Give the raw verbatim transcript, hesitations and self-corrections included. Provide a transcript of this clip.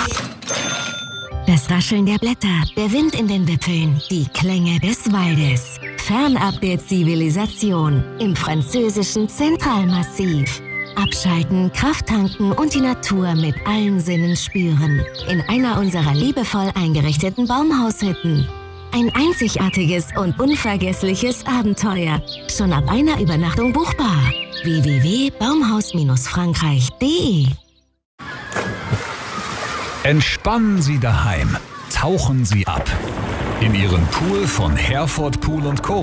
Das Rascheln der Blätter, der Wind in den Wipfeln, die Klänge des Waldes. Fernab der Zivilisation im französischen Zentralmassiv. Abschalten, Kraft tanken und die Natur mit allen Sinnen spüren. In einer unserer liebevoll eingerichteten Baumhaushütten. Ein einzigartiges und unvergessliches Abenteuer. Schon ab einer Übernachtung buchbar. w w w punkt baumhaus frankreich punkt de Entspannen Sie daheim. Tauchen Sie ab. In Ihren Pool von Herford Pool und Co.